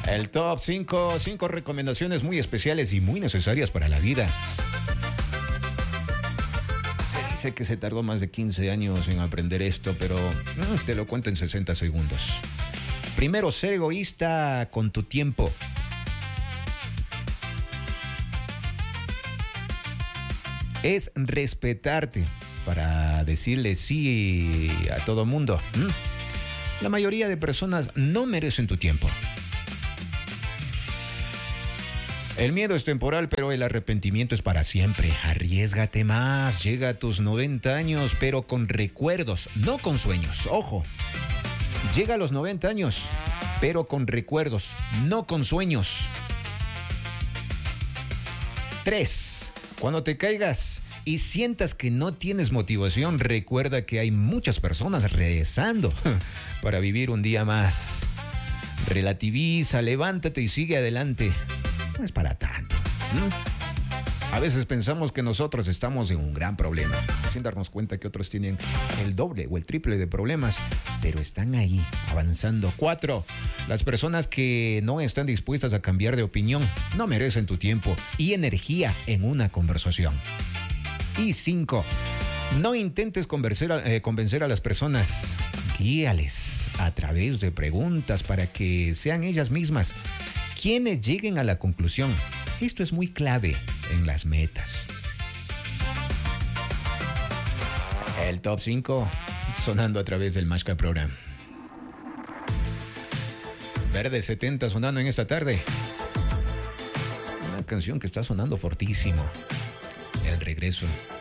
El top 5 recomendaciones muy especiales y muy necesarias para la vida. Se dice que se tardó más de 15 años en aprender esto, pero te lo cuento en 60 segundos. Primero, ser egoísta con tu tiempo. Es respetarte para decirle sí a todo mundo. La mayoría de personas no merecen tu tiempo. El miedo es temporal, pero el arrepentimiento es para siempre. Arriésgate más. Llega a tus 90 años, pero con recuerdos, no con sueños. Ojo. Llega a los 90 años, pero con recuerdos, no con sueños. 3. Cuando te caigas y sientas que no tienes motivación, recuerda que hay muchas personas rezando para vivir un día más. Relativiza, levántate y sigue adelante. No es para tanto. A veces pensamos que nosotros estamos en un gran problema, sin darnos cuenta que otros tienen el doble o el triple de problemas, pero están ahí, avanzando. 4. Las personas que no están dispuestas a cambiar de opinión no merecen tu tiempo y energía en una conversación. Y 5. No intentes convencer a las personas. Guíales a través de preguntas para que sean ellas mismas quienes lleguen a la conclusión. Esto es muy clave en las metas. El top 5 sonando a través del Mashka Program. Verde 70 sonando en esta tarde. Una canción que está sonando fortísimo. El regreso.